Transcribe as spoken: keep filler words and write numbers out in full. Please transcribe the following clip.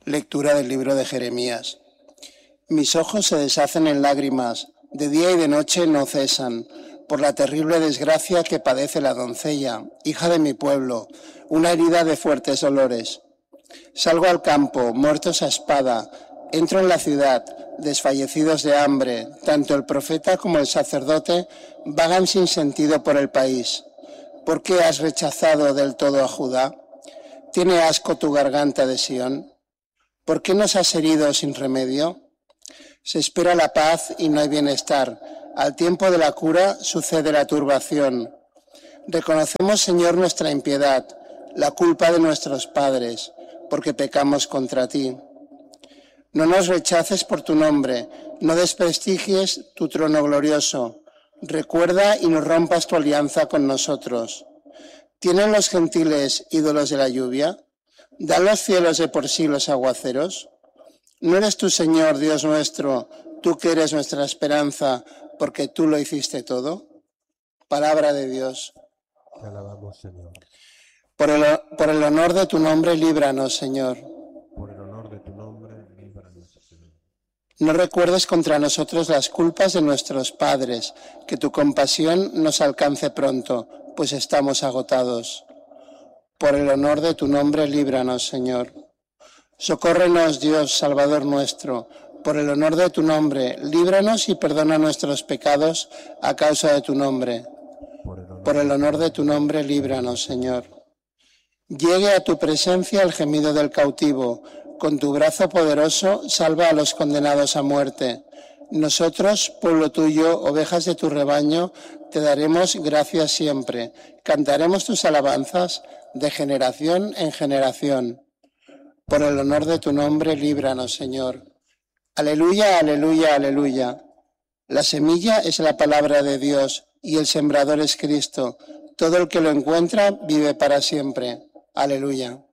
Lectura del libro de Jeremías. Mis ojos se deshacen en lágrimas, de día y de noche no cesan, por la terrible desgracia que padece la doncella, hija de mi pueblo, una herida de fuertes dolores. Salgo al campo, muertos a espada, entro en la ciudad, desfallecidos de hambre, tanto el profeta como el sacerdote vagan sin sentido por el país. ¿Por qué has rechazado del todo a Judá? ¿Tiene asco tu garganta de Sión? ¿Por qué nos has herido sin remedio? Se espera la paz y no hay bienestar. Al tiempo de la cura sucede la turbación. Reconocemos, Señor, nuestra impiedad, la culpa de nuestros padres, porque pecamos contra ti. No nos rechaces por tu nombre, no desprestigies tu trono glorioso. Recuerda y no rompas tu alianza con nosotros. ¿Tienen los gentiles ídolos de la lluvia? ¿Dan los cielos de por sí los aguaceros? ¿No eres tú, Señor, Dios nuestro, tú que eres nuestra esperanza, porque tú lo hiciste todo? Palabra de Dios. Te alabamos, Señor. Por el, por el honor de tu nombre, líbranos, Señor. Por el honor de tu nombre, líbranos, Señor. No recuerdes contra nosotros las culpas de nuestros padres, que tu compasión nos alcance pronto, pues estamos agotados. Por el honor de tu nombre, líbranos, Señor. Socórrenos, Dios, Salvador nuestro. Por el honor de tu nombre, líbranos y perdona nuestros pecados a causa de tu nombre. Por el honor, Por el honor de tu nombre, líbranos, Señor. Llegue a tu presencia el gemido del cautivo. Con tu brazo poderoso, salva a los condenados a muerte. Nosotros, pueblo tuyo, ovejas de tu rebaño, te daremos gracias siempre. Cantaremos tus alabanzas de generación en generación. Por el honor de tu nombre, líbranos, Señor. Aleluya, aleluya, aleluya. La semilla es la palabra de Dios y el sembrador es Cristo. Todo el que lo encuentra vive para siempre. Aleluya.